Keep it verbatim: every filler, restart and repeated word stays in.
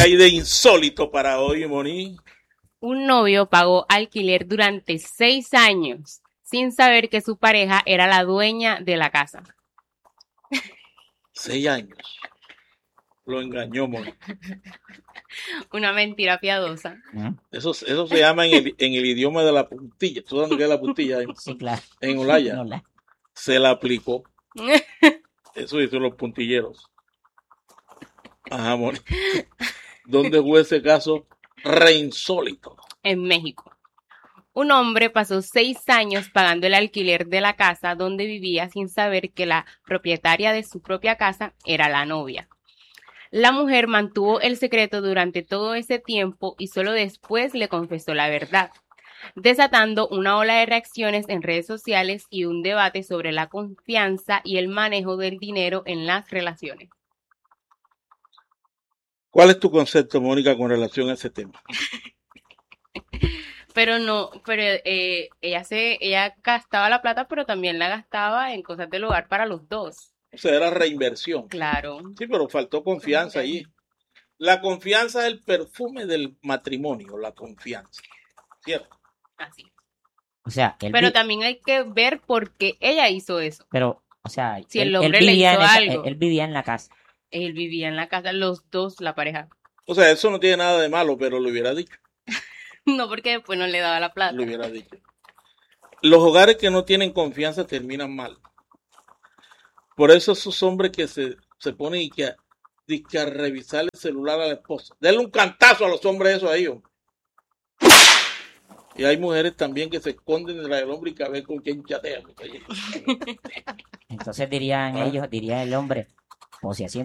hay de insólito para hoy, Moni? Un novio pagó alquiler durante seis años sin saber que su pareja era la dueña de la casa. Seis años. Lo engañó, Moni. Una mentira piadosa. ¿Mm? Eso, eso se llama en el, en el idioma de la puntilla. ¿Tú sabes lo que es la puntilla? En, Sí, claro. en Olaya. No la- Se la aplicó. Eso dicen los puntilleros. Ajá, Moni. ¿Dónde fue ese caso re insólito? En México. Un hombre pasó seis años pagando el alquiler de la casa donde vivía sin saber que la propietaria de su propia casa era la novia. La mujer mantuvo el secreto durante todo ese tiempo y solo después le confesó la verdad, desatando una ola de reacciones en redes sociales y un debate sobre la confianza y el manejo del dinero en las relaciones. ¿Cuál es tu concepto, Mónica, con relación a ese tema? Pero no, pero eh, ella se, ella gastaba la plata, pero también la gastaba en cosas del hogar para los dos. O sea, era reinversión. Claro. Sí, pero faltó confianza allí. La confianza es el perfume del matrimonio, la confianza. ¿Cierto? Así. O sea, él Pero vi- también hay que ver por qué ella hizo eso. pero, o sea, Si el él, hombre él le vivía hizo en esa- algo. él, él vivía en la casa. Él vivía en la casa, los dos, la pareja. O sea, eso no tiene nada de malo, pero lo hubiera dicho. No, porque después no le daba la plata. Lo hubiera dicho. Los hogares que no tienen confianza terminan mal. Por eso esos hombres que se, se ponen y que, y que a revisar el celular a la esposa. Denle un cantazo a los hombres eso ahí, hombre. Y hay mujeres también que se esconden detrás del hombre y que a ver con quién chatea. Entonces dirían Ah. ellos, diría el hombre, o si así